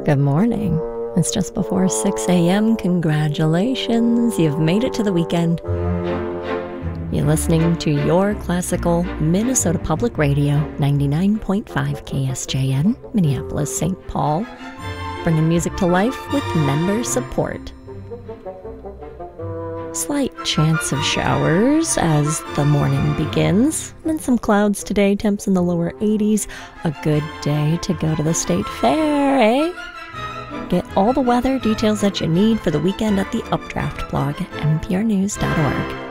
Good morning. It's just before 6 a.m. Congratulations, you've made it to the weekend. You're listening to your classical Minnesota Public Radio, 99.5 KSJN, Minneapolis, St. Paul, bringing music to life with member support. Slight chance of showers as the morning begins, and then some clouds today, temps in the lower 80s. A good day to go to the state fair, eh? Get all the weather details that you need for the weekend at the Updraft blog at nprnews.org.